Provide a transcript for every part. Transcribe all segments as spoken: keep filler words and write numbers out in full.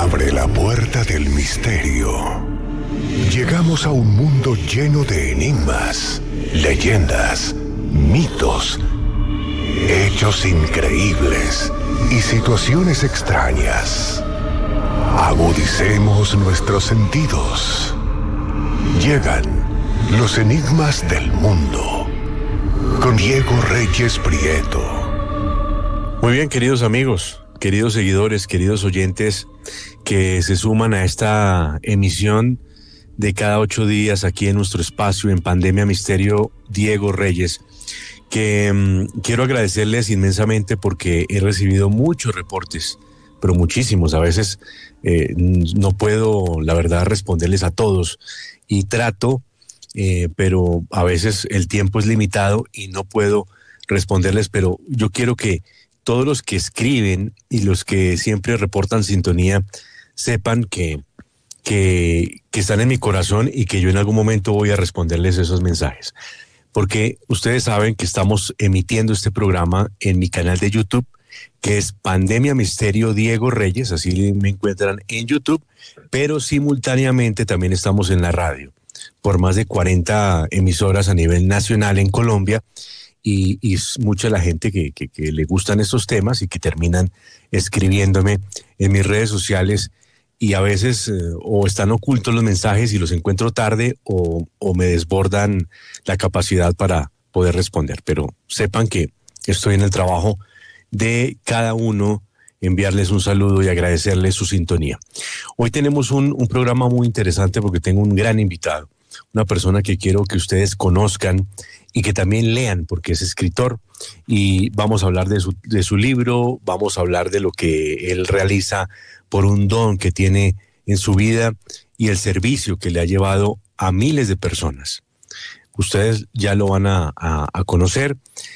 Abre la puerta del misterio. Llegamos a un mundo lleno de enigmas, leyendas, mitos, hechos increíbles y situaciones extrañas. Agudicemos nuestros sentidos. Llegan los enigmas del mundo con Diego Reyes Prieto. Muy bien, queridos amigos, queridos seguidores, queridos oyentes que se suman a esta emisión de cada ocho días aquí en nuestro espacio en Pandemia Misterio, Diego Reyes, que mmm, quiero agradecerles inmensamente porque he recibido muchos reportes, pero muchísimos. A veces eh, no puedo, la verdad, responderles a todos y trato, eh, pero a veces el tiempo es limitado y no puedo responderles, pero yo quiero que todos los que escriben y los que siempre reportan sintonía sepan que, que, que están en mi corazón y que yo en algún momento voy a responderles esos mensajes. Porque ustedes saben que estamos emitiendo este programa en mi canal de YouTube, que es Pandemia Misterio Diego Reyes, así me encuentran en YouTube, pero simultáneamente también estamos en la radio, por más de cuarenta emisoras a nivel nacional en Colombia, y, y mucha la gente que, que, que le gustan estos temas y que terminan escribiéndome en mis redes sociales, y a veces eh, o están ocultos los mensajes y los encuentro tarde o, o me desbordan la capacidad para poder responder, pero sepan que estoy en el trabajo de cada uno, enviarles un saludo y agradecerles su sintonía. Hoy tenemos un, un programa muy interesante porque tengo un gran invitado, una persona que quiero que ustedes conozcan y que también lean porque es escritor, y vamos a hablar de su, de su libro, vamos a hablar de lo que él realiza por un don que tiene en su vida y el servicio que le ha llevado a miles de personas. Ustedes ya lo van a, a, a conocer.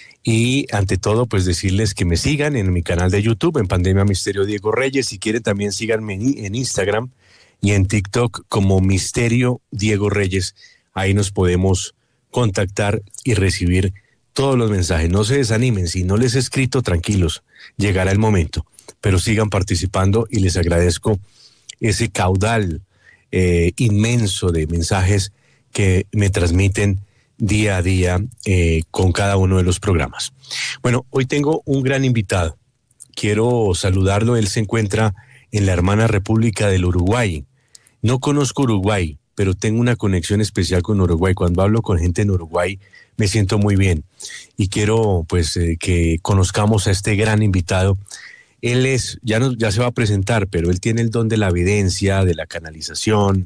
Y ante todo, pues decirles que me sigan en mi canal de YouTube, en Pandemia Misterio Diego Reyes. Si quieren, también síganme en Instagram y en TikTok como Misterio Diego Reyes. Ahí nos podemos contactar y recibir todos los mensajes. No se desanimen, si no les he escrito, tranquilos, llegará el momento. Pero sigan participando y les agradezco ese caudal eh, inmenso de mensajes que me transmiten día a día eh, con cada uno de los programas. Bueno, hoy tengo un gran invitado. Quiero saludarlo. Él se encuentra en la hermana República del Uruguay. No conozco Uruguay, pero tengo una conexión especial con Uruguay. Cuando hablo con gente en Uruguay me siento muy bien y quiero pues eh, que conozcamos a este gran invitado. Él es, ya, no, ya se va a presentar, pero él tiene el don de la evidencia, de la canalización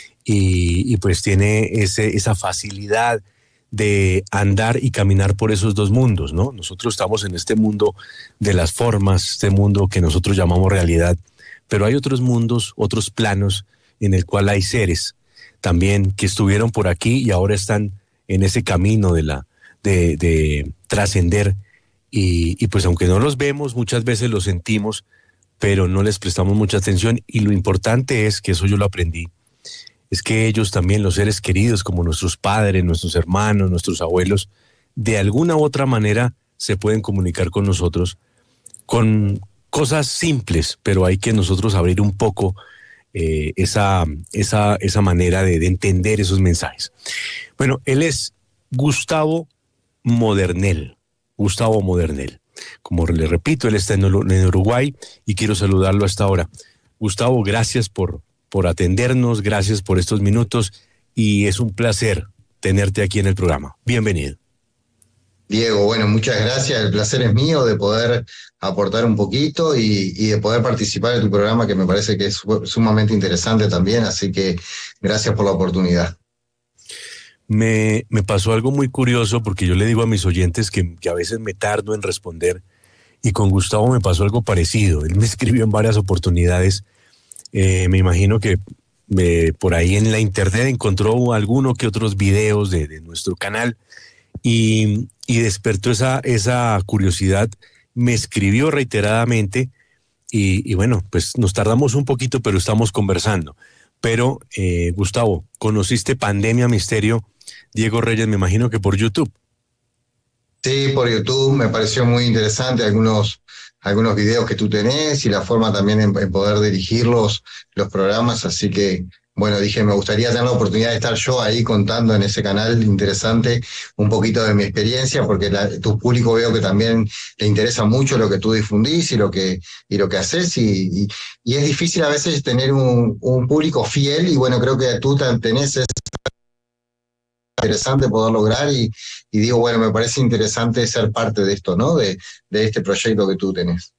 y, y pues tiene ese, esa facilidad de andar y caminar por esos dos mundos, ¿no? Nosotros estamos en este mundo de las formas, este mundo que nosotros llamamos realidad, pero hay otros mundos, otros planos en el cual hay seres también que estuvieron por aquí y ahora están en ese camino de la de, de trascender y, y pues aunque no los vemos, muchas veces los sentimos, pero no les prestamos mucha atención, y lo importante es que eso yo lo aprendí, es que ellos también, los seres queridos, como nuestros padres, nuestros hermanos, nuestros abuelos, de alguna u otra manera se pueden comunicar con nosotros con cosas simples, pero hay que nosotros abrir un poco eh, esa, esa, esa manera de, de entender esos mensajes. Bueno, él es Gustavo Modernel, Gustavo Modernel. Como le repito, él está en, en Uruguay y quiero saludarlo hasta ahora. Gustavo, gracias por... por atendernos, gracias por estos minutos y es un placer tenerte aquí en el programa. Bienvenido. Diego, bueno, muchas gracias. El placer es mío de poder aportar un poquito y, y de poder participar en tu programa, que me parece que es sumamente interesante también, así que gracias por la oportunidad. Me, me pasó algo muy curioso porque yo le digo a mis oyentes que, que a veces me tardo en responder, y con Gustavo me pasó algo parecido. Él me escribió en varias oportunidades. Eh, me imagino que eh, por ahí en la internet encontró alguno que otros videos de, de nuestro canal y, y despertó esa, esa curiosidad. Me escribió reiteradamente y, y bueno, pues nos tardamos un poquito, pero estamos conversando. Pero, eh, Gustavo, ¿conociste Pandemia Misterio Diego Reyes? Me imagino que por YouTube. Sí, por YouTube me pareció muy interesante. Algunos algunos videos que tú tenés y la forma también en, en poder dirigir los, los programas, así que bueno, dije, me gustaría tener la oportunidad de estar yo ahí contando en ese canal interesante un poquito de mi experiencia, porque la, tu público veo que también le interesa mucho lo que tú difundís y lo que, y lo que haces, y, y, y es difícil a veces tener un, un público fiel, y bueno, creo que tú tenés esa interesante poder lograr, y, y digo, bueno, me parece interesante ser parte de esto, ¿no? De, de este proyecto que tú tenés.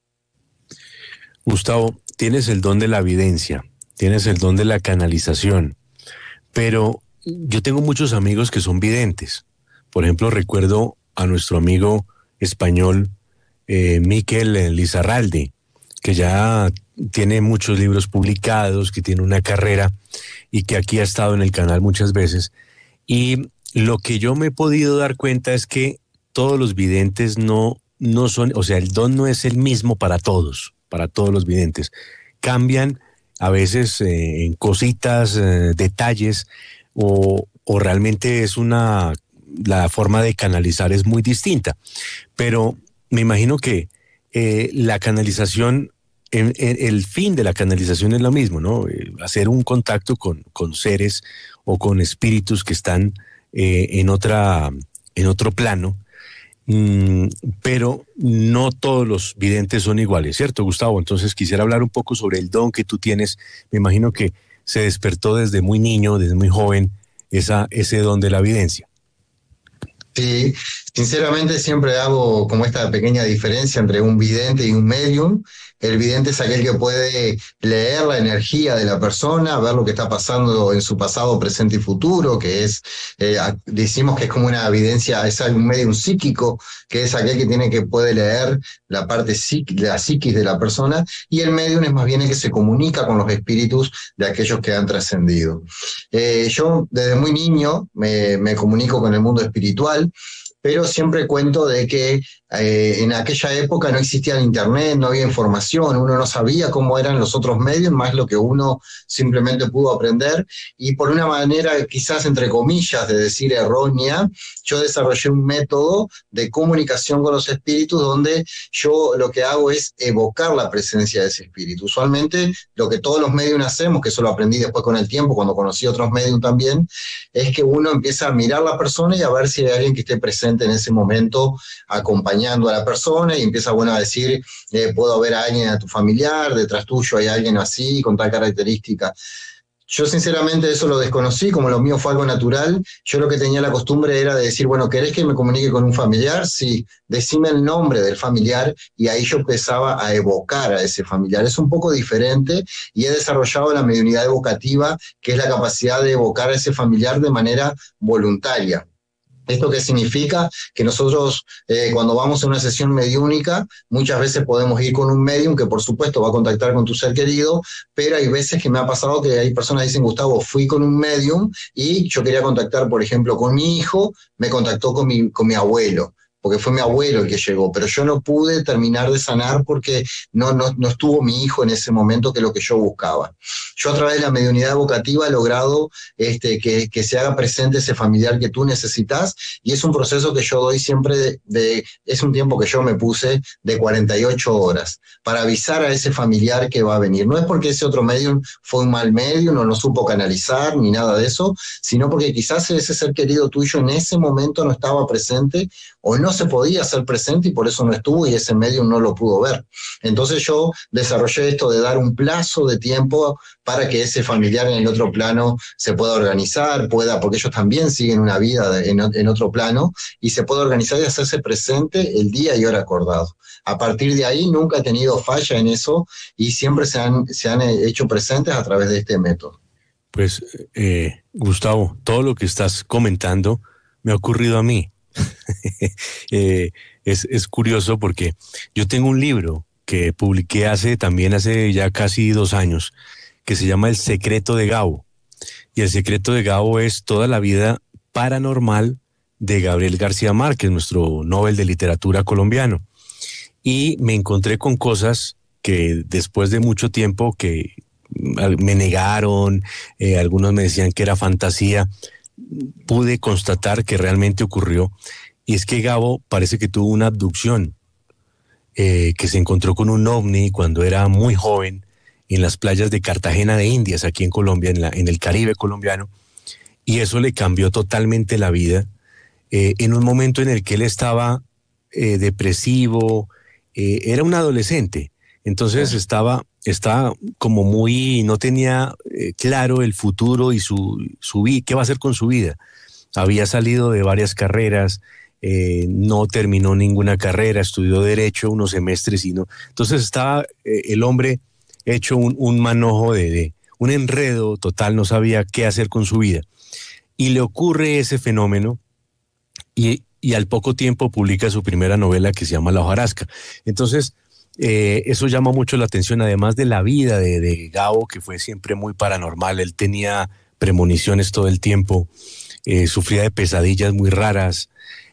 Gustavo, tienes el don de la evidencia. Tienes el don de la canalización, pero yo tengo muchos amigos que son videntes. Por ejemplo, recuerdo a nuestro amigo español eh, Miquel Lizarralde, que ya tiene muchos libros publicados, que tiene una carrera y que aquí ha estado en el canal muchas veces. Y lo que yo me he podido dar cuenta es que todos los videntes no, no son, o sea, el don no es el mismo para todos, para todos los videntes. Cambian a veces eh, en cositas, eh, detalles, o, o realmente es una, la forma de canalizar es muy distinta. Pero me imagino que eh, la canalización, en, en, el fin de la canalización es lo mismo, ¿no? Eh, hacer un contacto con, con seres o con espíritus que están eh, en otra, en otro plano. Mm, pero no todos los videntes son iguales, ¿cierto, Gustavo? Entonces quisiera hablar un poco sobre el don que tú tienes. Me imagino que se despertó desde muy niño, desde muy joven, esa, ese don de la evidencia. Sí, sinceramente siempre hago como esta pequeña diferencia entre un vidente y un medium. El vidente es aquel que puede leer la energía de la persona, ver lo que está pasando en su pasado, presente y futuro, que es, eh, decimos que es como una evidencia, es un medium psíquico, que es aquel que tiene que puede leer la parte psiqui, la psiquis de la persona, y el medium es más bien el que se comunica con los espíritus de aquellos que han trascendido. Eh, yo desde muy niño me, me comunico con el mundo espiritual, pero siempre cuento de que eh, en aquella época no existía el internet, no había información, uno no sabía cómo eran los otros medios, más lo que uno simplemente pudo aprender, y por una manera quizás entre comillas de decir errónea, yo desarrollé un método de comunicación con los espíritus donde yo lo que hago es evocar la presencia de ese espíritu. Usualmente lo que todos los medios hacemos, que eso lo aprendí después con el tiempo, cuando conocí otros medios también, es que uno empieza a mirar a la persona y a ver si hay alguien que esté presente en ese momento acompañando a la persona, y empieza bueno a decir, eh, puedo ver a alguien, a tu familiar, detrás tuyo hay alguien así, con tal característica. Yo sinceramente eso lo desconocí, como lo mío fue algo natural. Yo lo que tenía la costumbre era de decir, bueno, ¿querés que me comunique con un familiar? Sí, decime el nombre del familiar, y ahí yo empezaba a evocar a ese familiar. Es un poco diferente, y he desarrollado la mediunidad evocativa, que es la capacidad de evocar a ese familiar de manera voluntaria. ¿Esto qué significa? Que nosotros eh, cuando vamos a una sesión mediúnica, muchas veces podemos ir con un medium que por supuesto va a contactar con tu ser querido, pero hay veces que me ha pasado que hay personas que dicen, Gustavo, fui con un medium y yo quería contactar, por ejemplo, con mi hijo, me contactó con mi, con mi abuelo, porque fue mi abuelo el que llegó, pero yo no pude terminar de sanar porque no, no, no estuvo mi hijo en ese momento, que es lo que yo buscaba. Yo a través de la mediunidad evocativa he logrado este, que, que se haga presente ese familiar que tú necesitas, y es un proceso que yo doy siempre, de, de es un tiempo que yo me puse de cuarenta y ocho horas, para avisar a ese familiar que va a venir. No es porque ese otro medium fue un mal medium, o no supo canalizar, ni nada de eso, sino porque quizás ese ser querido tuyo en ese momento no estaba presente, o no se podía hacer presente y por eso no estuvo, y ese medium no lo pudo ver. Entonces yo desarrollé esto de dar un plazo de tiempo para que ese familiar en el otro plano se pueda organizar, pueda, porque ellos también siguen una vida de, en, en otro plano, y se pueda organizar y hacerse presente el día y hora acordado. A partir de ahí nunca he tenido falla en eso, y siempre se han, se han hecho presentes a través de este método. Pues, eh, Gustavo, todo lo que estás comentando me ha ocurrido a mí. eh, es, es curioso porque yo tengo un libro que publiqué hace también hace ya casi dos años, que se llama El secreto de Gabo, y el secreto de Gabo es toda la vida paranormal de Gabriel García Márquez, nuestro Nobel de Literatura colombiano, y me encontré con cosas que después de mucho tiempo que me negaron, eh, algunos me decían que era fantasía, pude constatar que realmente ocurrió, y es que Gabo parece que tuvo una abducción. eh, que se encontró con un ovni cuando era muy joven en las playas de Cartagena de Indias, aquí en Colombia, en, la, en el Caribe colombiano, y eso le cambió totalmente la vida, eh, en un momento en el que él estaba eh, depresivo, eh, era un adolescente, entonces estaba, estaba como muy, no tenía eh, claro el futuro y su, su vida, qué va a hacer con su vida. Había salido de varias carreras, eh, no terminó ninguna carrera, estudió Derecho unos semestres y no. Entonces estaba eh, el hombre hecho un, un manojo de, de, un enredo total, no sabía qué hacer con su vida. Y le ocurre ese fenómeno y, y al poco tiempo publica su primera novela que se llama La hojarasca. Entonces, eh, eso llama mucho la atención, además de la vida de, de Gabo, que fue siempre muy paranormal. Él tenía premoniciones todo el tiempo, eh, sufría de pesadillas muy raras,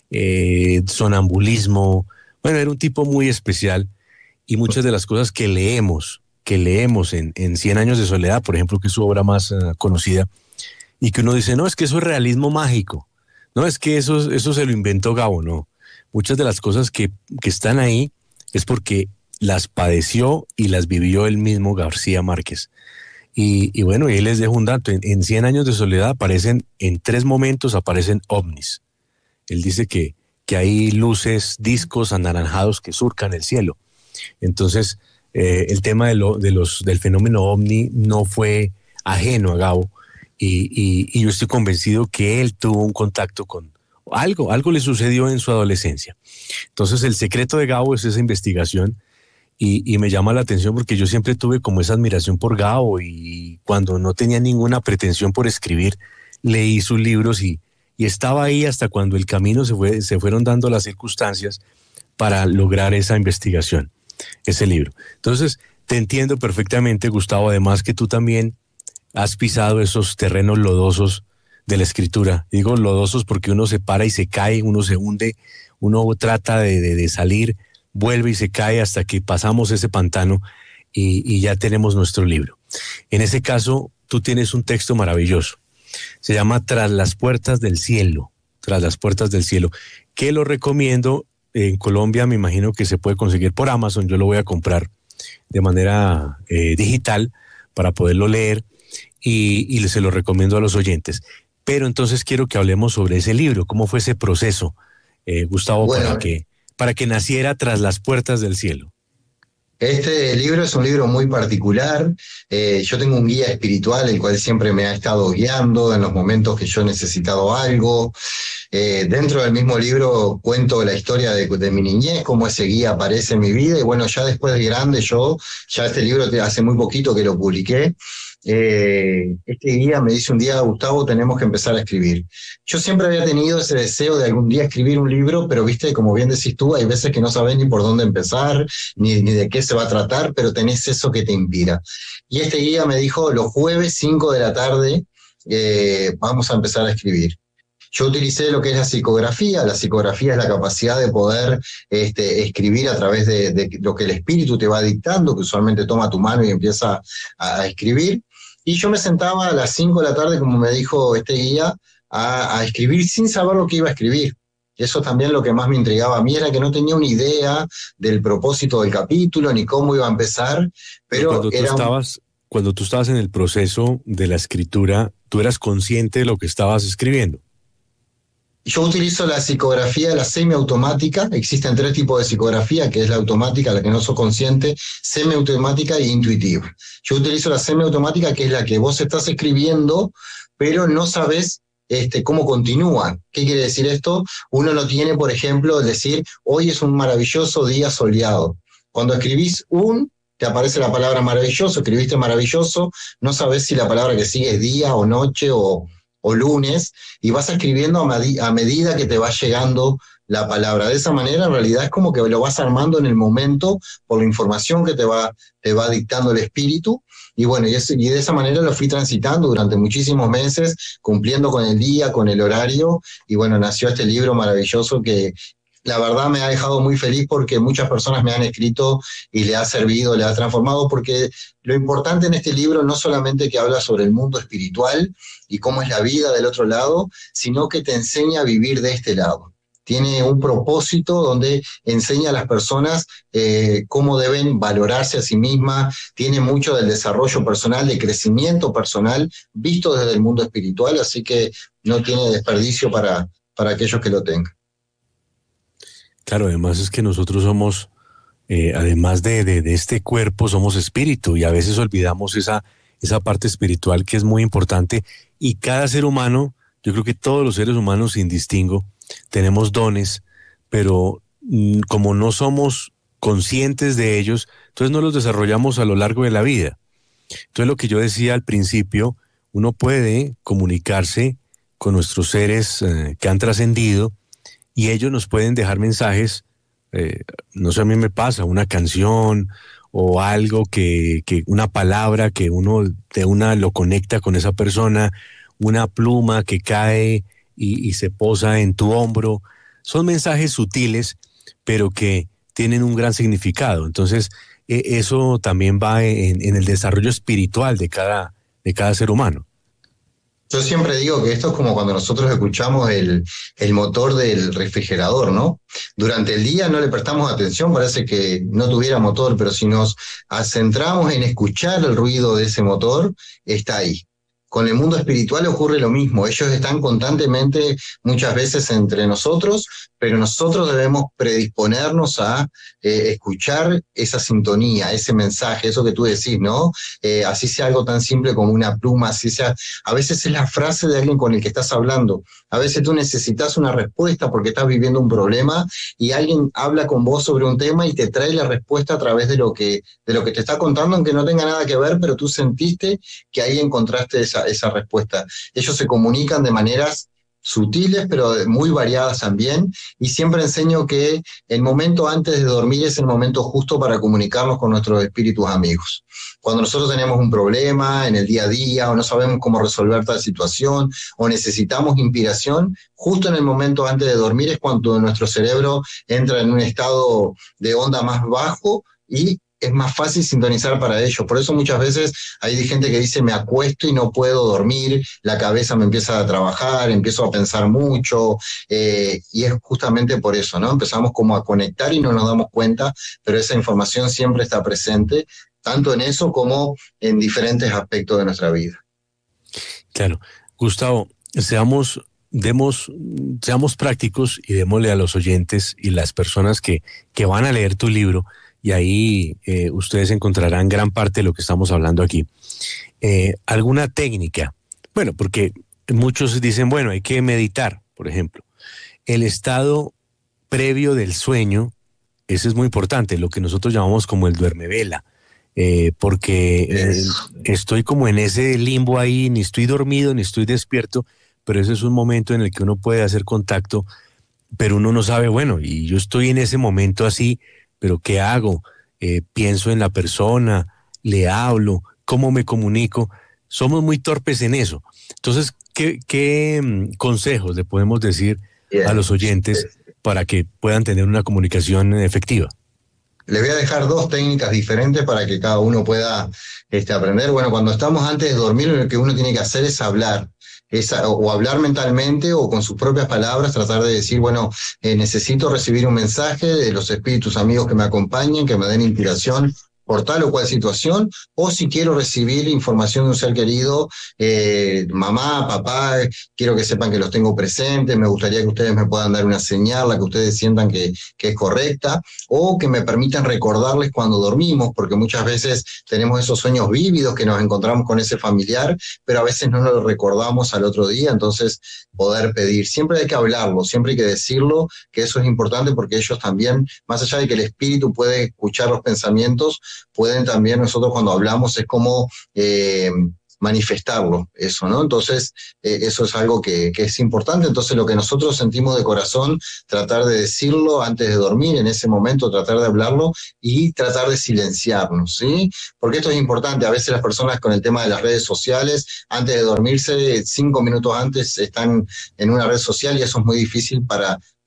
eh, sonambulismo. Bueno, era un tipo muy especial y muchas de las cosas que leemos, que leemos en, en Cien años de soledad, por ejemplo, que es su obra más uh, conocida, y que uno dice, no, es que eso es realismo mágico, no, es que eso, eso se lo inventó Gabo, no. Muchas de las cosas que, que están ahí es porque las padeció y las vivió el mismo García Márquez. Y, y bueno, y él les dejo un dato, en, en Cien años de soledad aparecen, en tres momentos aparecen ovnis. Él dice que, que hay luces, discos anaranjados que surcan el cielo. Entonces, eh, el tema de lo, de los, del fenómeno ovni no fue ajeno a Gabo, y, y, y yo estoy convencido que él tuvo un contacto con algo, algo le sucedió en su adolescencia. Entonces, el secreto de Gabo es esa investigación, y, y me llama la atención porque yo siempre tuve como esa admiración por Gabo, y cuando no tenía ninguna pretensión por escribir, leí sus libros y, y estaba ahí hasta cuando el camino se, fue, se fueron dando las circunstancias para lograr esa investigación, ese libro. Entonces, te entiendo perfectamente, Gustavo, además que tú también has pisado esos terrenos lodosos de la escritura. Digo lodosos porque uno se para y se cae, uno se hunde, uno trata de, de, de salir, vuelve y se cae hasta que pasamos ese pantano y, y ya tenemos nuestro libro. En ese caso, tú tienes un texto maravilloso. Se llama Tras las puertas del cielo, Tras las puertas del cielo, que lo recomiendo. En Colombia me imagino que se puede conseguir por Amazon, yo lo voy a comprar de manera eh, digital para poderlo leer. Y, y se lo recomiendo a los oyentes. Pero entonces quiero que hablemos sobre ese libro. ¿Cómo fue ese proceso, eh, Gustavo, bueno, para que, para que naciera Tras las puertas del cielo? Este libro es un libro muy particular. Eh, yo tengo un guía espiritual, el cual siempre me ha estado guiando en los momentos que yo he necesitado algo. Eh, dentro del mismo libro cuento la historia de, de mi niñez, cómo ese guía aparece en mi vida. Y bueno, ya después de grande, yo, ya este libro hace muy poquito que lo publiqué. Eh, este guía me dice un día, Gustavo, tenemos que empezar a escribir. Yo siempre había tenido ese deseo de algún día escribir un libro, pero viste, como bien decís tú, hay veces que no sabes ni por dónde empezar, ni, ni de qué se va a tratar, pero tenés eso que te inspira. Y este guía me dijo, los jueves cinco de la tarde eh, vamos a empezar a escribir. Yo utilicé lo que es la psicografía. La psicografía es la capacidad de poder este, escribir a través de, de lo que el espíritu te va dictando, que usualmente toma tu mano y empieza a, a escribir. Y yo me sentaba a las cinco de la tarde, como me dijo este guía, a, a escribir sin saber lo que iba a escribir. Eso también lo que más me intrigaba a mí era que no tenía una idea del propósito del capítulo ni cómo iba a empezar, pero cuando tú era estabas, un... cuando tú estabas en el proceso de la escritura, ¿tú eras consciente de lo que estabas escribiendo? Yo utilizo la psicografía, la semiautomática. Existen tres tipos de psicografía, que es la automática, la que no sos consciente, semiautomática e intuitiva. Yo utilizo la semiautomática, que es la que vos estás escribiendo, pero no sabés este, cómo continúa. ¿Qué quiere decir esto? Uno no tiene, por ejemplo, el decir, hoy es un maravilloso día soleado. Cuando escribís un, te aparece la palabra maravilloso, escribiste maravilloso, no sabés si la palabra que sigue es día o noche o... o lunes, y vas escribiendo a, med- a medida que te va llegando la palabra. De esa manera, en realidad, es como que lo vas armando en el momento por la información que te va, te va dictando el espíritu, y bueno, y, es, y de esa manera lo fui transitando durante muchísimos meses, cumpliendo con el día, con el horario, y bueno, nació este libro maravilloso que la verdad me ha dejado muy feliz porque muchas personas me han escrito y le ha servido, le ha transformado, porque lo importante en este libro no solamente que habla sobre el mundo espiritual y cómo es la vida del otro lado, sino que te enseña a vivir de este lado. tiene un propósito donde enseña a las personas eh, cómo deben valorarse a sí mismas, tiene mucho del desarrollo personal, de crecimiento personal, visto desde el mundo espiritual, así que no tiene desperdicio para, para aquellos que lo tengan. Claro, además es que nosotros somos, eh, además de, de, de este cuerpo, somos espíritu, y a veces olvidamos esa, esa parte espiritual que es muy importante, y cada ser humano, yo creo que todos los seres humanos sin distingo, tenemos dones, pero mm, como no somos conscientes de ellos, entonces no los desarrollamos a lo largo de la vida. Entonces lo que yo decía al principio, uno puede comunicarse con nuestros seres eh, que han trascendido, y ellos nos pueden dejar mensajes, eh, no sé, a mí me pasa, una canción o algo que, que una palabra que uno de una lo conecta con esa persona, una pluma que cae y, y se posa en tu hombro. Son mensajes sutiles, pero que tienen un gran significado. Entonces, eh, eso también va en, en el desarrollo espiritual de cada, de cada ser humano. Yo siempre digo que esto es como cuando nosotros escuchamos el, el motor del refrigerador, ¿no? Durante el día no le prestamos atención, parece que no tuviera motor, pero si nos centramos en escuchar el ruido de ese motor, está ahí. Con el mundo espiritual ocurre lo mismo, ellos están constantemente muchas veces entre nosotros, pero nosotros debemos predisponernos a eh, escuchar esa sintonía, ese mensaje, eso que tú decís, ¿no? Eh, así sea algo tan simple como una pluma, así sea, a veces es la frase de alguien con el que estás hablando, a veces tú necesitas una respuesta porque estás viviendo un problema y alguien habla con vos sobre un tema y te trae la respuesta a través de lo que, de lo que te está contando, aunque no tenga nada que ver, pero tú sentiste que ahí encontraste esa, esa respuesta. Ellos se comunican de maneras sutiles, pero muy variadas también, y siempre enseño que el momento antes de dormir es el momento justo para comunicarnos con nuestros espíritus amigos. Cuando nosotros tenemos un problema en el día a día, o no sabemos cómo resolver tal situación, o necesitamos inspiración, justo en el momento antes de dormir es cuando nuestro cerebro entra en un estado de onda más bajo, y es más fácil sintonizar para ellos. Por eso muchas veces hay gente que dice, me acuesto y no puedo dormir, la cabeza me empieza a trabajar, empiezo a pensar mucho, eh, y es justamente por eso, ¿no? Empezamos como a conectar y no nos damos cuenta, pero esa información siempre está presente, tanto en eso como en diferentes aspectos de nuestra vida. Claro. Gustavo, seamos, demos, seamos prácticos y démosle a los oyentes y las personas que, que van a leer tu libro, y ahí eh, ustedes encontrarán gran parte de lo que estamos hablando aquí. Eh, ¿Alguna técnica? Bueno, porque muchos dicen, bueno, hay que meditar, por ejemplo. El estado previo del sueño, ese es muy importante, lo que nosotros llamamos como el duermevela, eh, porque eh, estoy como en ese limbo ahí, ni estoy dormido, ni estoy despierto, pero ese es un momento en el que uno puede hacer contacto, pero uno no sabe, bueno, y yo estoy en ese momento así, pero ¿qué hago? Eh, pienso en la persona, le hablo, ¿cómo me comunico? Somos muy torpes en eso. Entonces, ¿qué, qué um, consejos le podemos decir Bien. a los oyentes para que puedan tener una comunicación efectiva? Les voy a dejar dos técnicas diferentes para que cada uno pueda este, aprender. Bueno, cuando estamos antes de dormir, lo que uno tiene que hacer es hablar. Esa, o hablar mentalmente o con sus propias palabras, tratar de decir, bueno, eh, necesito recibir un mensaje de los espíritus amigos que me acompañen, que me den inspiración por tal o cual situación, o si quiero recibir información de un ser querido, eh, mamá, papá, quiero que sepan que los tengo presentes, me gustaría que ustedes me puedan dar una señal, la que ustedes sientan que, que es correcta, o que me permitan recordarles cuando dormimos, porque muchas veces tenemos esos sueños vívidos que nos encontramos con ese familiar, pero a veces no lo recordamos al otro día, entonces poder pedir. Siempre hay que hablarlo, siempre hay que decirlo, que eso es importante porque ellos también, más allá de que el espíritu puede escuchar los pensamientos, pueden también, nosotros cuando hablamos es como eh, manifestarlo, eso, ¿no? Entonces, eh, eso es algo que, que es importante. Entonces, lo que nosotros sentimos de corazón, tratar de decirlo antes de dormir, en ese momento tratar de hablarlo y tratar de silenciarnos, ¿sí? Porque esto es importante. A veces las personas con el tema de las redes sociales, antes de dormirse, cinco minutos antes están en una red social y eso es muy difícil para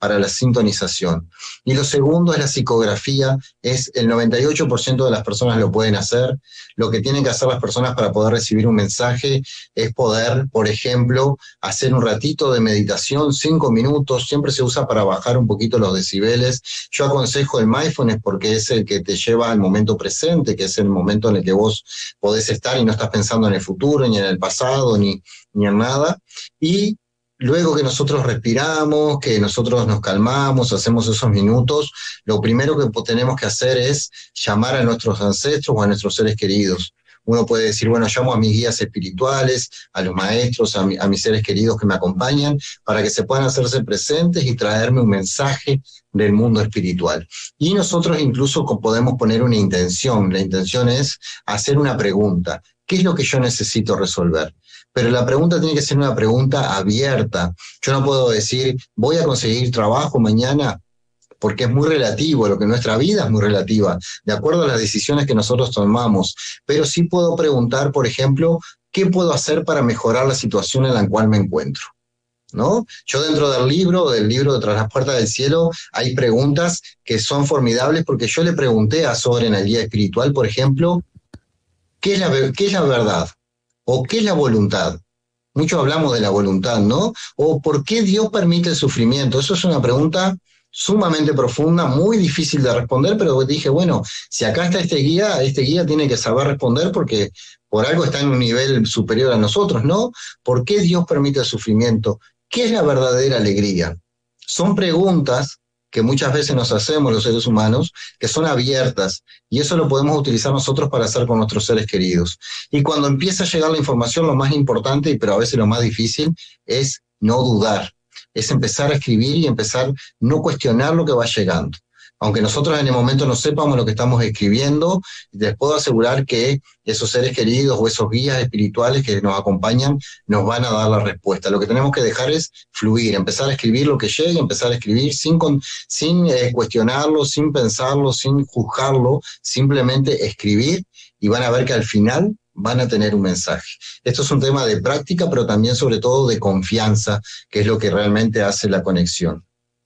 para la sintonización. Y lo segundo es la psicografía, es el noventa y ocho por ciento de las personas lo pueden hacer. Lo que tienen que hacer las personas para poder recibir un mensaje es poder, por ejemplo, hacer un ratito de meditación, cinco minutos, siempre se usa para bajar un poquito los decibeles. Yo aconsejo el mindfulness porque es el que te lleva al momento presente, que es el momento en el que vos podés estar y no estás pensando en el futuro, ni en el pasado, ni, ni en nada. Y luego que nosotros respiramos, que nosotros nos calmamos, hacemos esos minutos, lo primero que tenemos que hacer es llamar a nuestros ancestros o a nuestros seres queridos. Uno puede decir, bueno, llamo a mis guías espirituales, a los maestros, a, mi, a mis seres queridos que me acompañan, para que se puedan hacerse presentes y traerme un mensaje del mundo espiritual. Y nosotros incluso podemos poner una intención. La intención es hacer una pregunta. ¿Qué es lo que yo necesito resolver? Pero la pregunta tiene que ser una pregunta abierta. Yo no puedo decir, voy a conseguir trabajo mañana, porque es muy relativo, lo que nuestra vida es muy relativa, de acuerdo a las decisiones que nosotros tomamos. Pero sí puedo preguntar, por ejemplo, ¿qué puedo hacer para mejorar la situación en la cual me encuentro? ¿No? Yo dentro del libro, del libro de Tras las Puertas del Cielo, hay preguntas que son formidables, porque yo le pregunté a Soren, el guía espiritual, por ejemplo, ¿qué es la, qué es la verdad? ¿O qué es la voluntad? Mucho hablamos de la voluntad, ¿no? ¿O por qué Dios permite el sufrimiento? Eso es una pregunta sumamente profunda, muy difícil de responder, pero dije, bueno, si acá está este guía, este guía tiene que saber responder porque por algo está en un nivel superior a nosotros, ¿no? ¿Por qué Dios permite el sufrimiento? ¿Qué es la verdadera alegría? Son preguntas que muchas veces nos hacemos los seres humanos, que son abiertas, y eso lo podemos utilizar nosotros para hacer con nuestros seres queridos. Y cuando empieza a llegar la información, lo más importante, pero a veces lo más difícil, es no dudar. Es empezar a escribir y empezar a no cuestionar lo que va llegando. Aunque nosotros en el momento no sepamos lo que estamos escribiendo, les puedo asegurar que esos seres queridos o esos guías espirituales que nos acompañan nos van a dar la respuesta. Lo que tenemos que dejar es fluir, empezar a escribir lo que llegue, empezar a escribir sin, con, sin eh, cuestionarlo, sin pensarlo, sin juzgarlo, simplemente escribir y van a ver que al final van a tener un mensaje. Esto es un tema de práctica, pero también sobre todo de confianza, que es lo que realmente hace la conexión.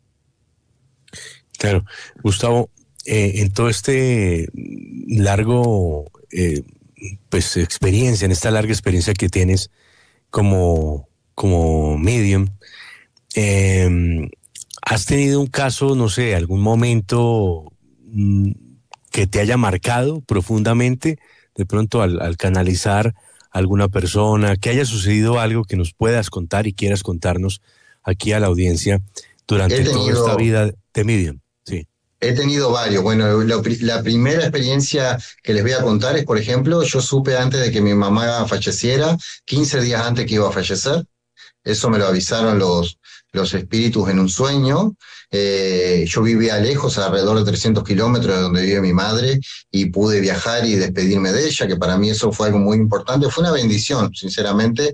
Claro, Gustavo, eh, en todo este largo, eh, pues, experiencia, en esta larga experiencia que tienes como, como medium, eh, ¿has tenido un caso, no sé, algún momento mmm, que te haya marcado profundamente, de pronto al, al canalizar a alguna persona, que haya sucedido algo que nos puedas contar y quieras contarnos aquí a la audiencia durante tenido... toda esta vida de medium? Sí. He tenido varios. Bueno, la, la primera experiencia que les voy a contar es, por ejemplo, yo supe antes de que mi mamá falleciera, quince días antes que iba a fallecer. Eso me lo avisaron los, los espíritus en un sueño. Eh, yo vivía lejos, alrededor de trescientos kilómetros de donde vive mi madre, y pude viajar y despedirme de ella, que para mí eso fue algo muy importante. Fue una bendición, sinceramente,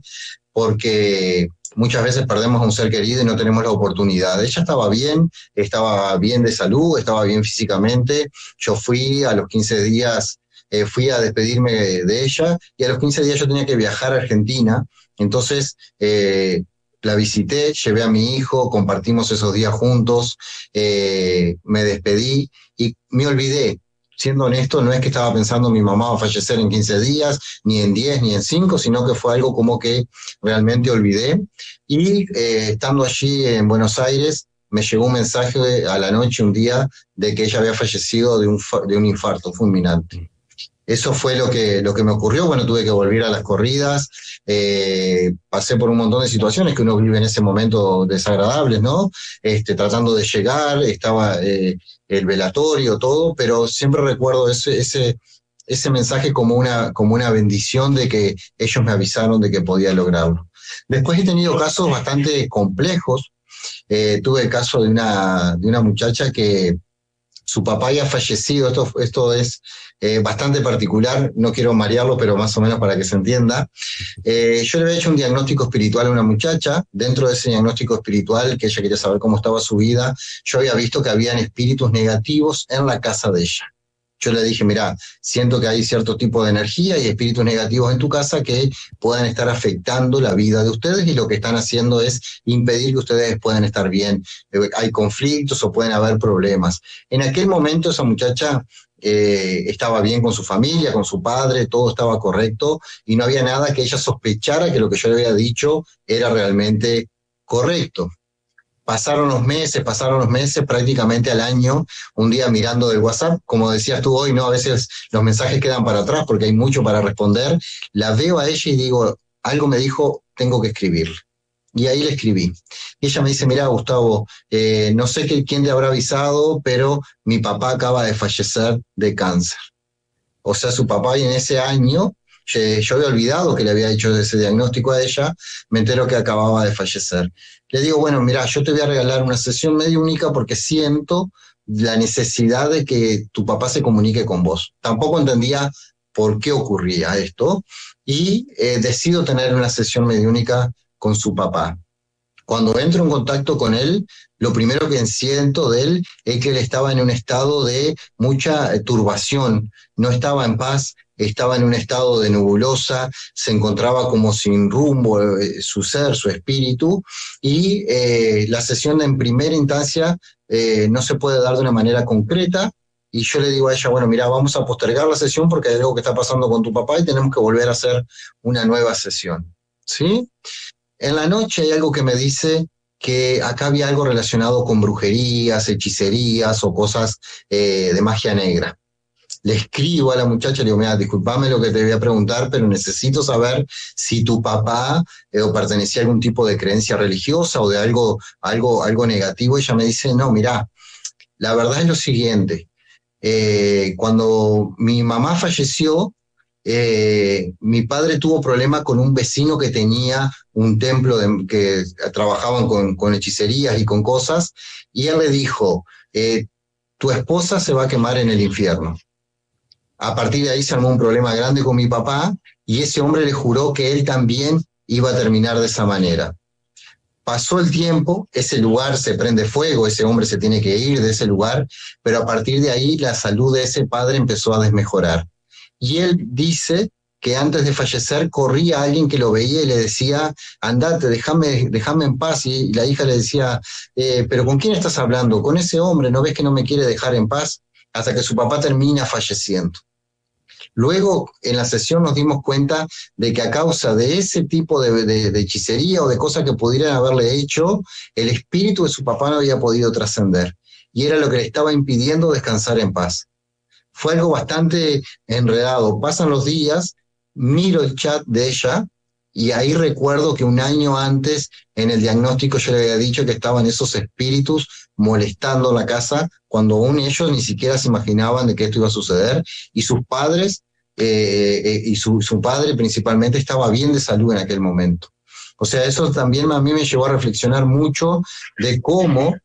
porque muchas veces perdemos a un ser querido y no tenemos la oportunidad. Ella estaba bien, estaba bien de salud, estaba bien físicamente. Yo fui a los quince días, eh, fui a despedirme de ella, y a los quince días yo tenía que viajar a Argentina. Entonces eh, la visité, llevé a mi hijo, compartimos esos días juntos, eh, me despedí y me olvidé. Siendo honesto, no es que estaba pensando mi mamá va a fallecer en quince días, ni en diez, ni en cinco, sino que fue algo como que realmente olvidé. Y eh, estando allí en Buenos Aires, me llegó un mensaje a la noche, un día, de que ella había fallecido de un, de un infarto fulminante. Eso fue lo que, lo que me ocurrió. Bueno, tuve que volver a las corridas, eh, pasé por un montón de situaciones que uno vive en ese momento desagradables, ¿no? Este, tratando de llegar, estaba eh, el velatorio, todo, pero siempre recuerdo ese, ese, ese mensaje como una, como una bendición de que ellos me avisaron de que podía lograrlo. Después he tenido casos bastante complejos. Eh, tuve el caso de una, de una muchacha que su papá había fallecido. Esto, esto es eh, bastante particular, no quiero marearlo, pero más o menos para que se entienda. Eh, yo le había hecho un diagnóstico espiritual a una muchacha. Dentro de ese diagnóstico espiritual, que ella quería saber cómo estaba su vida, yo había visto que habían espíritus negativos en la casa de ella. yo le dije, mirá, siento que hay cierto tipo de energía y espíritus negativos en tu casa que puedan estar afectando la vida de ustedes y lo que están haciendo es impedir que ustedes puedan estar bien. Eh, hay conflictos o pueden haber problemas. En aquel momento esa muchacha eh, estaba bien con su familia, con su padre, todo estaba correcto y no había nada que ella sospechara que lo que yo le había dicho era realmente correcto. Pasaron los meses, pasaron los meses, prácticamente al año, un día mirando del WhatsApp, como decías tú hoy, ¿no? A veces los mensajes quedan para atrás porque hay mucho para responder. La veo a ella y digo, algo me dijo, tengo que escribirle. Y ahí le escribí. Y ella me dice, mira, Gustavo, eh, no sé qué, quién te habrá avisado, pero mi papá acaba de fallecer de cáncer. O sea, su papá en ese año, yo había olvidado que le había hecho ese diagnóstico a ella, me entero que acababa de fallecer. Le digo, bueno, mira, yo te voy a regalar una sesión mediúnica porque siento la necesidad de que tu papá se comunique con vos. Tampoco entendía por qué ocurría esto y eh, decido tener una sesión mediúnica con su papá. Cuando entro en contacto con él, lo primero que siento de él es que él estaba en un estado de mucha eh, turbación, no estaba en paz, estaba en un estado de nebulosa, se encontraba como sin rumbo eh, su ser, su espíritu, y eh, la sesión en primera instancia eh, no se puede dar de una manera concreta, y yo le digo a ella, bueno, mira, vamos a postergar la sesión porque hay algo que está pasando con tu papá y tenemos que volver a hacer una nueva sesión, ¿sí? En la noche hay algo que me dice que acá había algo relacionado con brujerías, hechicerías o cosas eh, de magia negra. Le escribo a la muchacha, le digo, mira, discúlpame lo que te voy a preguntar, pero necesito saber si tu papá eh, o pertenecía a algún tipo de creencia religiosa o de algo, algo, algo negativo. Ella me dice, no, mira, la verdad es lo siguiente. Eh, cuando mi mamá falleció, Eh, mi padre tuvo problema con un vecino que tenía un templo de, que trabajaban con, con hechicerías y con cosas, y él le dijo, eh, tu esposa se va a quemar en el infierno. A partir de ahí se armó un problema grande con mi papá, y ese hombre le juró que él también iba a terminar de esa manera. Pasó el tiempo, ese lugar se prende fuego, ese hombre se tiene que ir de ese lugar, pero a partir de ahí la salud de ese padre empezó a desmejorar. Y él dice que antes de fallecer corría a alguien que lo veía y le decía, andate, déjame, déjame en paz. Y la hija le decía, eh, pero ¿con quién estás hablando? Con ese hombre, ¿no ves que no me quiere dejar en paz? Hasta que su papá termina falleciendo. Luego, en la sesión nos dimos cuenta de que a causa de ese tipo de, de, de hechicería o de cosas que pudieran haberle hecho, el espíritu de su papá no había podido trascender. Y era lo que le estaba impidiendo descansar en paz. Fue algo bastante enredado. Pasan los días, miro el chat de ella y ahí recuerdo que un año antes en el diagnóstico yo le había dicho que estaban esos espíritus molestando la casa cuando aún ellos ni siquiera se imaginaban de que esto iba a suceder y sus padres eh, eh, y su, su padre principalmente estaba bien de salud en aquel momento. O sea, eso también a mí me llevó a reflexionar mucho de cómo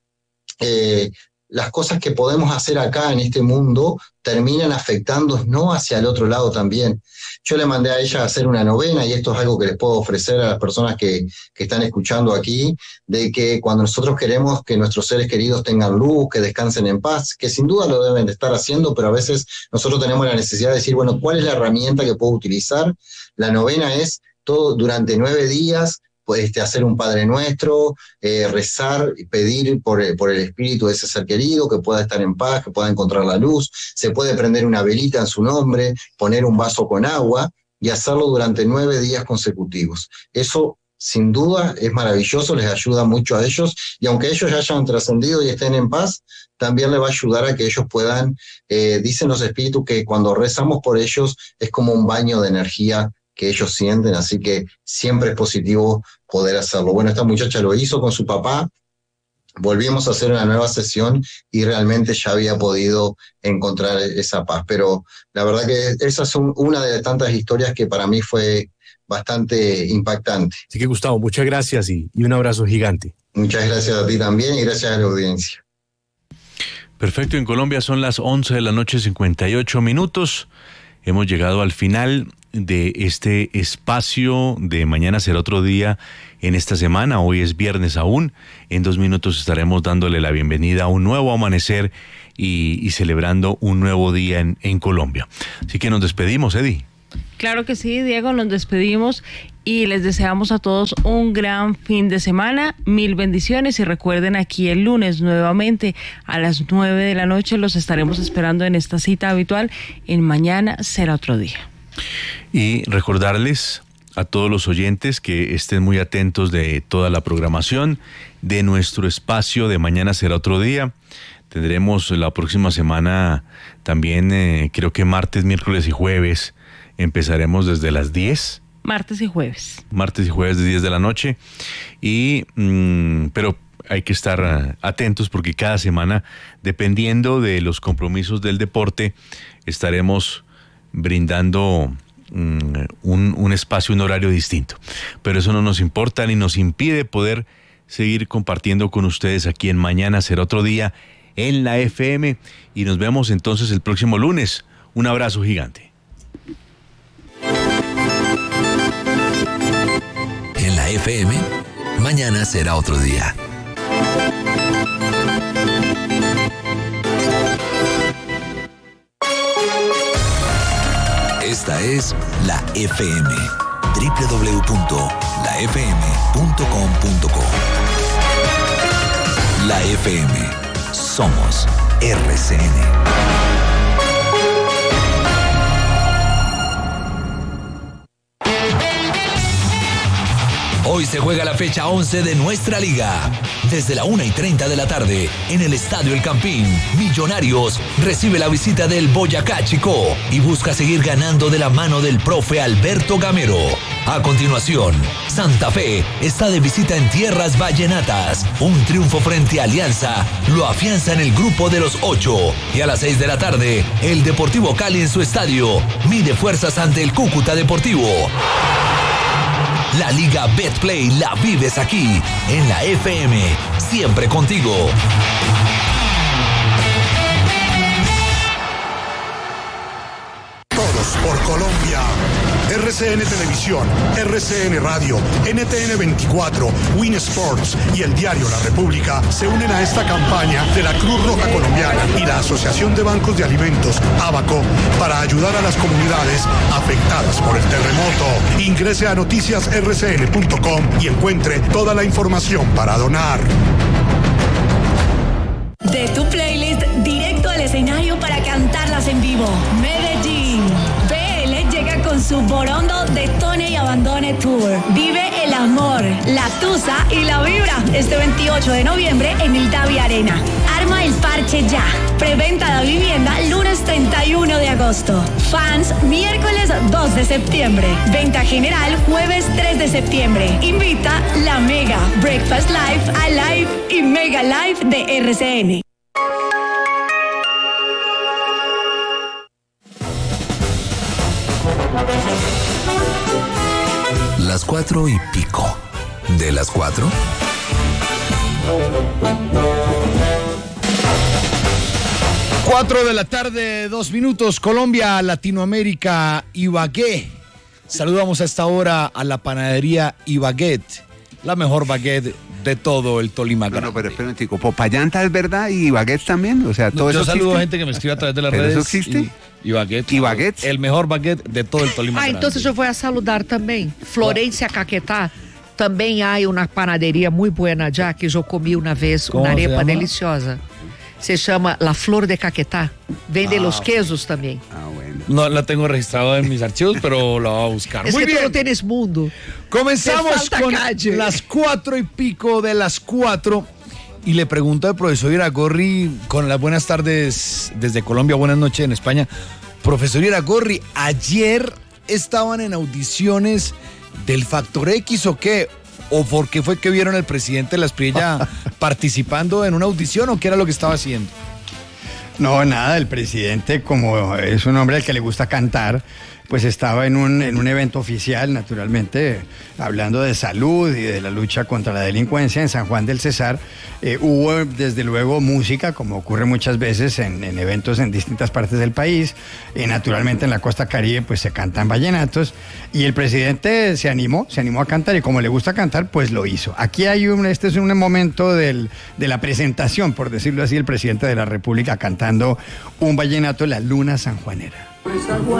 eh, las cosas que podemos hacer acá en este mundo terminan afectándonos ¿no? hacia el otro lado también. Yo le mandé a ella a hacer una novena, y esto es algo que les puedo ofrecer a las personas que, que están escuchando aquí, de que cuando nosotros queremos que nuestros seres queridos tengan luz, que descansen en paz, que sin duda lo deben de estar haciendo, pero a veces nosotros tenemos la necesidad de decir, bueno, ¿cuál es la herramienta que puedo utilizar? La novena es todo durante nueve días, Este, hacer un Padre Nuestro, eh, rezar y pedir por, por el espíritu de ese ser querido, que pueda estar en paz, que pueda encontrar la luz. Se puede prender una velita en su nombre, poner un vaso con agua y hacerlo durante nueve días consecutivos. Eso, sin duda, es maravilloso, les ayuda mucho a ellos, y aunque ellos ya hayan trascendido y estén en paz, también les va a ayudar a que ellos puedan, eh, dicen los espíritus que cuando rezamos por ellos es como un baño de energía que ellos sienten, así que siempre es positivo poder hacerlo. Bueno, esta muchacha lo hizo con su papá, volvimos a hacer una nueva sesión y realmente ya había podido encontrar esa paz, pero la verdad que esa es un, una de tantas historias que para mí fue bastante impactante. Así que Gustavo, muchas gracias y, y un abrazo gigante. Muchas gracias a ti también y gracias a la audiencia. Perfecto, en Colombia son las once de la noche, cincuenta y ocho minutos. Hemos llegado al final de este espacio de Mañana Será Otro Día en esta semana. Hoy es viernes aún. En dos minutos estaremos dándole la bienvenida a un nuevo amanecer y, y celebrando un nuevo día en, en Colombia. Así que nos despedimos, Eddie. Claro que sí, Diego, nos despedimos y les deseamos a todos un gran fin de semana, mil bendiciones y recuerden aquí el lunes nuevamente a las nueve de la noche los estaremos esperando en esta cita habitual en Mañana Será Otro Día. Y recordarles a todos los oyentes que estén muy atentos de toda la programación de nuestro espacio de Mañana Será Otro Día. Tendremos la próxima semana también, eh, creo que martes, miércoles y jueves. Empezaremos desde las diez. Martes y jueves. Martes y jueves de diez de la noche. Y, mmm, pero hay que estar uh, atentos porque cada semana, dependiendo de los compromisos del deporte, estaremos brindando um, un, un espacio, un horario distinto. Pero eso no nos importa ni nos impide poder seguir compartiendo con ustedes aquí en Mañana Será Otro Día en la F M. Y nos vemos entonces el próximo lunes. Un abrazo gigante. En la F M, Mañana Será Otro Día. Esta es la F M, doble u doble u doble u punto la f m punto com punto co. La F M, somos R C N. Hoy se juega la fecha once de nuestra liga. Desde la una y treinta de la tarde, en el Estadio El Campín, Millonarios recibe la visita del Boyacá Chicó y busca seguir ganando de la mano del profe Alberto Gamero. A continuación, Santa Fe está de visita en tierras vallenatas. Un triunfo frente a Alianza lo afianza en el grupo de los ocho. Y a las seis de la tarde, el Deportivo Cali en su estadio mide fuerzas ante el Cúcuta Deportivo. La Liga Betplay la vives aquí, en la F M, siempre contigo. Todos por Colombia. R C N Televisión, R C N Radio, N T N veinticuatro, Win Sports y el diario La República se unen a esta campaña de la Cruz Roja Colombiana y la Asociación de Bancos de Alimentos, ABACO, para ayudar a las comunidades afectadas por el terremoto. Ingrese a noticias r c n punto com y encuentre toda la información para donar. De tu playlist directo al escenario para cantarlas en vivo. Medellín. P L llega con su Borondo Detone y Abandone Tour. Vive el amor, la tusa y la vibra este veintiocho de noviembre en el Davi Arena. Arma el parche ya. Preventa de vivienda lunes treinta y uno de agosto. Fans miércoles dos de septiembre. Venta general jueves tres de septiembre. Invita la Mega, Breakfast Live, Alive y Mega Live de R C N. Las cuatro y pico. ¿De las cuatro? Cuatro de la tarde, dos minutos, Colombia, Latinoamérica, Ibagué. Saludamos a esta hora a la panadería Ibaguet, la mejor baguette de todo el Tolima Grande. No, no, pero espera un tico, Popayanta es verdad y baguette también, o sea, todo no, eso yo saludo existe? a gente que me escribe a través de las ¿Pero redes. eso existe? Y, y baguette. ¿Y baguette? El mejor baguette de todo el Tolima Ah, Grande. entonces eu vou a saludar também. Florência Caquetá. Também há uma panaderia muito boa já, que eu comi uma vez, Como uma se arepa llama? deliciosa. Se chama La Flor de Caquetá. Vende Ah. los quesos também. Ah, bueno. No la tengo registrado en mis archivos, pero la voy a buscar. Es Muy que bien. tú no tienes mundo. Comenzamos Te falta con calle. las cuatro y pico de las cuatro. Y le pregunto al profesor Iragorri, con las buenas tardes desde Colombia, buenas noches en España. Profesor Iragorri, ¿ayer estaban en audiciones del Factor X o qué? ¿O por qué fue que vieron al presidente de la Espriella participando en una audición o qué era lo que estaba haciendo? No, nada, el presidente, como es un hombre al que le gusta cantar, pues estaba en un, en un evento oficial, naturalmente, hablando de salud y de la lucha contra la delincuencia en San Juan del Cesar. Eh, hubo desde luego música, como ocurre muchas veces en, en eventos en distintas partes del país. Eh, naturalmente en la costa caribe pues se cantan vallenatos y el presidente se animó, se animó a cantar y como le gusta cantar pues lo hizo. Aquí hay un, este es un momento del, de la presentación, por decirlo así, el presidente de la República cantando un vallenato, La Luna Sanjuanera.